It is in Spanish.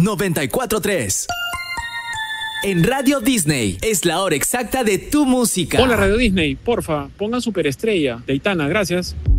94.3. En Radio Disney es la hora exacta de tu música. Hola Radio Disney, porfa, pongan Superestrella de Aitana, gracias.